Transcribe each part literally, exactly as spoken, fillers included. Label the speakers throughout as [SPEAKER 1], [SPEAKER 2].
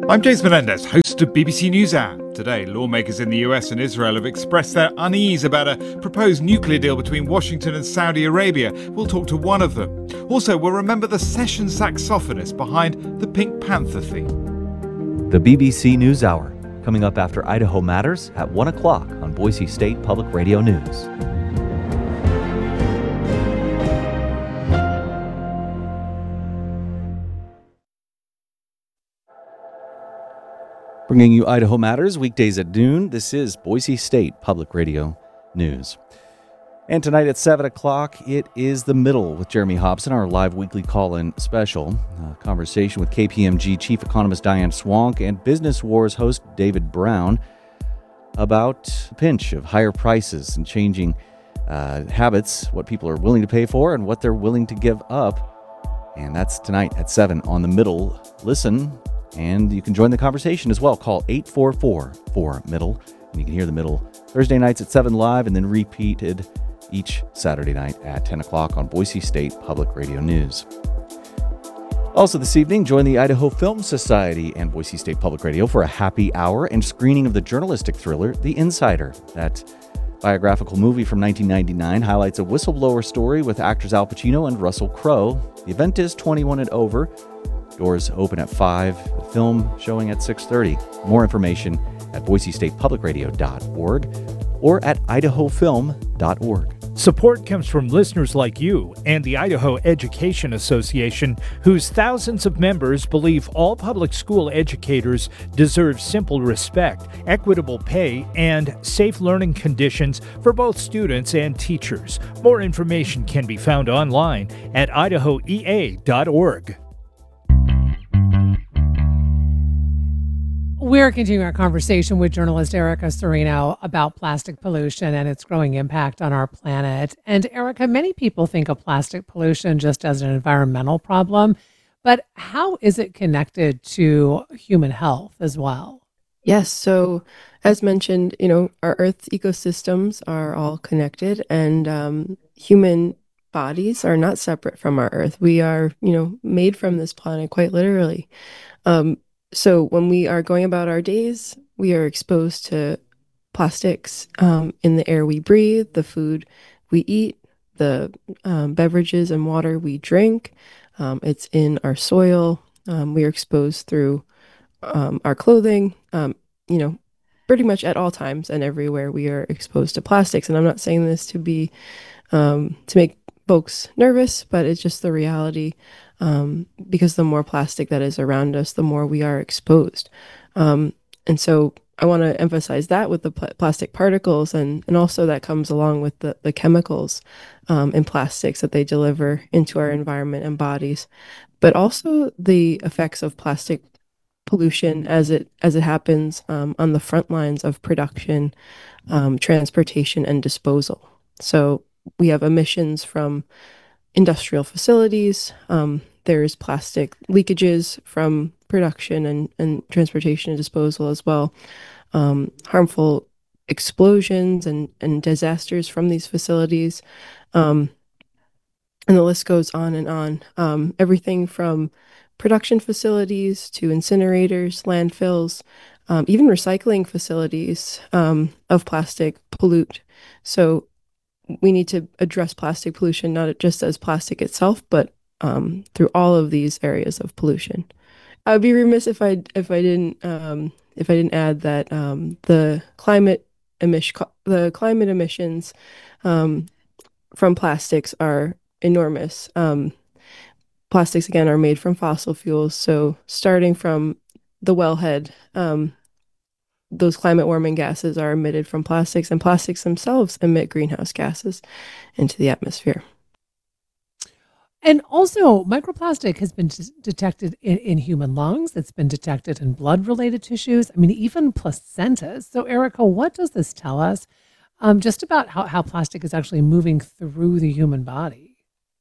[SPEAKER 1] I'm James Menendez, host of B B C NewsHour. Today, lawmakers in the U S and Israel have expressed their unease about a proposed nuclear deal between Washington and Saudi Arabia. We'll talk to one of them. Also, we'll remember the session saxophonist behind the Pink Panther theme.
[SPEAKER 2] The B B C NewsHour, coming up after Idaho Matters at one o'clock on Boise State Public Radio News. Bringing you Idaho Matters weekdays at noon. This is Boise State Public Radio News. And tonight at seven o'clock, it is The Middle with Jeremy Hobson, our live weekly call-in special. A conversation with K P M G Chief Economist Diane Swonk and Business Wars host David Brown about the pinch of higher prices and changing uh, habits, what people are willing to pay for and what they're willing to give up. And that's tonight at seven on The Middle. Listen. And you can join the conversation as well. Call eight four four, four, middle. And you can hear The Middle Thursday nights at seven live and then repeated each Saturday night at ten o'clock on Boise State Public Radio News. Also this evening, join the Idaho Film Society and Boise State Public Radio for a happy hour and screening of the journalistic thriller, The Insider. That biographical movie from nineteen ninety-nine highlights a whistleblower story with actors Al Pacino and Russell Crowe. The event is twenty-one and over. Doors open at five, the film showing at six thirty. More information at boise state public radio dot org or at idaho film dot org.
[SPEAKER 3] Support comes from listeners like you and the Idaho Education Association, whose thousands of members believe all public school educators deserve simple respect, equitable pay, and safe learning conditions for both students and teachers. More information can be found online at idaho e a dot org.
[SPEAKER 4] We're continuing our conversation with journalist Erica Cirino about plastic pollution and its growing impact on our planet. And Erica, many people think of plastic pollution just as an environmental problem, but how is it connected to human health as well?
[SPEAKER 5] Yes. So as mentioned, you know, our Earth's ecosystems are all connected, and um, human bodies are not separate from our Earth. We are, you know, made from this planet quite literally. Um, So when we are going about our days, we are exposed to plastics um, in the air we breathe, the food we eat, the um, beverages and water we drink. Um, it's in our soil. Um, we are exposed through um, our clothing. Um, you know, pretty much at all times and everywhere we are exposed to plastics. And I'm not saying this to be um, to make folks nervous, but it's just the reality. Um, because the more plastic that is around us, the more we are exposed. Um, and so I want to emphasize that with the pl- plastic particles, and, and also that comes along with the, the chemicals um, in plastics that they deliver into our environment and bodies, but also the effects of plastic pollution as it as it happens um, on the front lines of production, um, transportation, and disposal. So we have emissions from industrial facilities. Um, there's plastic leakages from production and, and transportation and disposal as well. Um, harmful explosions and, and disasters from these facilities. Um, and the list goes on and on. Um, everything from production facilities to incinerators, landfills, um, even recycling facilities um, of plastic pollute. So we need to address plastic pollution, not just as plastic itself, but um, through all of these areas of pollution. I would be remiss if I if I didn't um, if I didn't add that um, the climate emission the climate emissions um, from plastics are enormous. Um, plastics again are made from fossil fuels, so starting from the wellhead. Um, those climate warming gases are emitted from plastics, and plastics themselves emit greenhouse gases into the atmosphere.
[SPEAKER 4] And also, microplastic has been d- detected in, in human lungs. It's been detected in blood-related tissues. I mean, even placentas. So, Erica, what does this tell us um, just about how, how plastic is actually moving through the human body?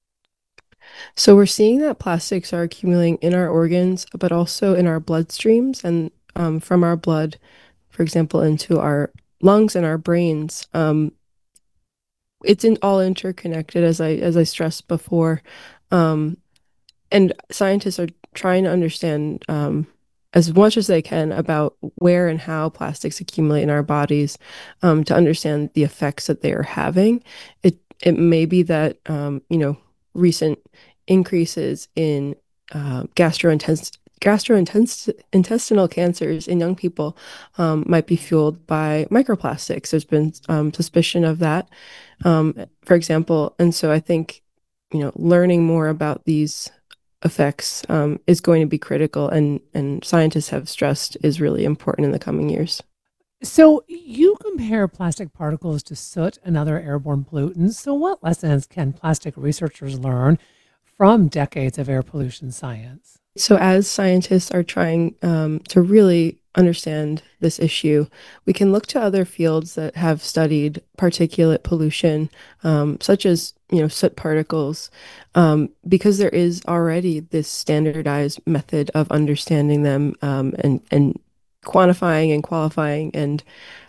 [SPEAKER 5] So we're seeing that plastics are accumulating in our organs, but also in our bloodstreams and um, from our blood, for example, into our lungs and our brains. Um, it's in, all interconnected, as I as I stressed before, um, and scientists are trying to understand um, as much as they can about where and how plastics accumulate in our bodies, um, to understand the effects that they are having. It it may be that um, you know recent increases in uh, gastrointestinal gastrointestinal cancers in young people um, might be fueled by microplastics. There's been um, suspicion of that, um, for example, and so I think you know learning more about these effects um, is going to be critical, and and scientists have stressed is really important in the coming years.
[SPEAKER 4] So you compare plastic particles to soot and other airborne pollutants. So what lessons can plastic researchers learn from decades of air pollution science?
[SPEAKER 5] So as scientists are trying um, to really understand this issue, we can look to other fields that have studied particulate pollution, um, such as you know soot particles, um, because there is already this standardized method of understanding them, um, and and quantifying and qualifying and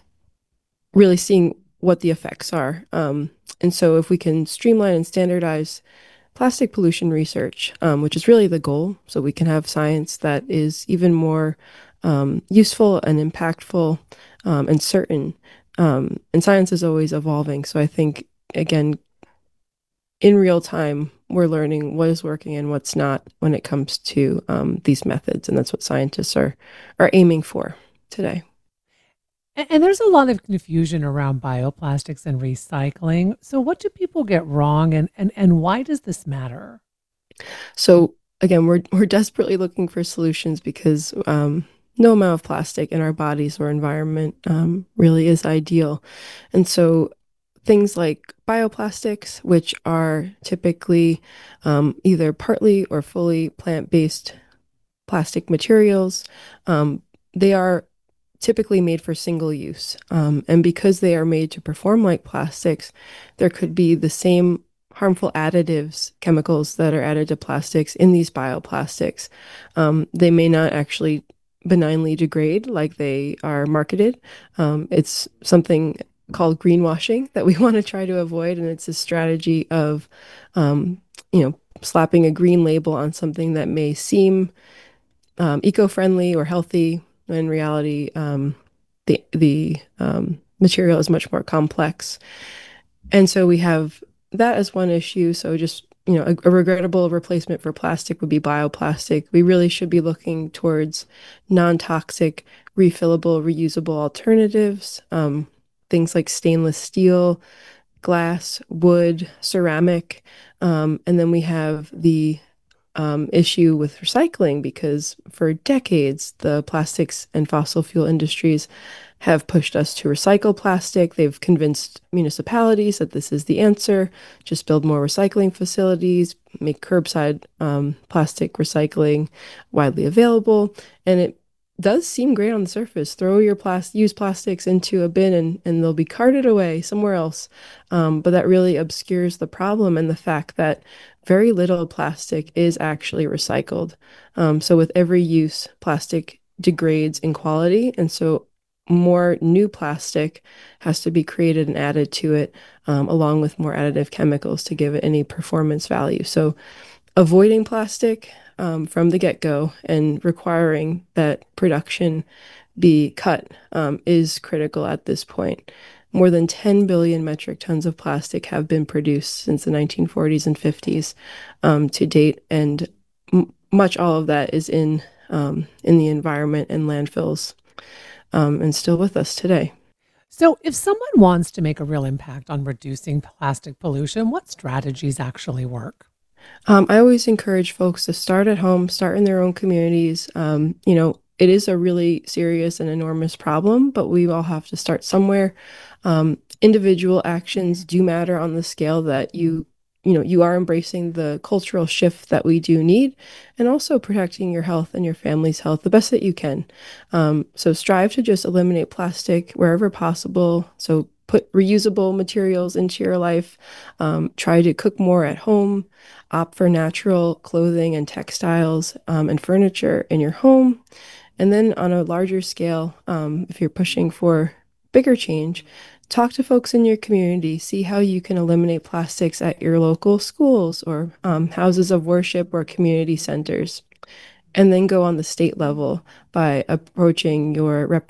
[SPEAKER 5] really seeing what the effects are. Um, and so if we can streamline and standardize plastic pollution research, um, which is really the goal, so we can have science that is even more um, useful and impactful, um, and certain. Um, and science is always evolving. So I think, again, in real time, we're learning what is working and what's not when it comes to um, these methods. And that's what scientists are, are aiming for today.
[SPEAKER 4] And, and there's a lot of confusion around bioplastics and recycling. So what do people get wrong, and, and, and why does this matter?
[SPEAKER 5] So again, we're we're desperately looking for solutions because um, no amount of plastic in our bodies or environment um, really is ideal. And so things like bioplastics, which are typically um, either partly or fully plant-based plastic materials, um, they are typically made for single use. Um, and because they are made to perform like plastics, there could be the same harmful additives, chemicals that are added to plastics in these bioplastics. Um, they may not actually benignly degrade like they are marketed. Um, it's something called greenwashing that we want to try to avoid, and it's a strategy of, um, you know, slapping a green label on something that may seem um, eco-friendly or healthy. In reality, um, the the um, material is much more complex, and so we have that as one issue. So just you know, a, a regrettable replacement for plastic would be bioplastic. We really should be looking towards non-toxic, refillable, reusable alternatives. Um, things like stainless steel, glass, wood, ceramic, um, and then we have the um, issue with recycling because for decades, the plastics and fossil fuel industries have pushed us to recycle plastic. They've convinced municipalities that this is the answer. Just build more recycling facilities, make curbside um, plastic recycling widely available. And it does seem great on the surface. Throw your plas- used plastics into a bin and, and they'll be carted away somewhere else. Um, but that really obscures the problem and the fact that very little plastic is actually recycled. Um, so with every use, plastic degrades in quality. And so more new plastic has to be created and added to it, um, along with more additive chemicals to give it any performance value. So avoiding plastic um, from the get-go and requiring that production be cut um, is critical at this point. More than ten billion metric tons of plastic have been produced since the nineteen forties and fifties um, to date, and m- much all of that is in um, in the environment and landfills, um, and still with us today.
[SPEAKER 4] So if someone wants to make a real impact on reducing plastic pollution, what strategies actually work?
[SPEAKER 5] Um, I always encourage folks to start at home, start in their own communities. Um, you know, it is a really serious and enormous problem, but we all have to start somewhere. Um, individual actions do matter on the scale that you, you know, you are embracing the cultural shift that we do need, and also protecting your health and your family's health the best that you can. Um, so strive to just eliminate plastic wherever possible. So put reusable materials into your life. Um, try to cook more at home. Opt for natural clothing and textiles um, and furniture in your home. And then on a larger scale, um, if you're pushing for bigger change, talk to folks in your community, see how you can eliminate plastics at your local schools or um, houses of worship or community centers. and then go on the state level by approaching your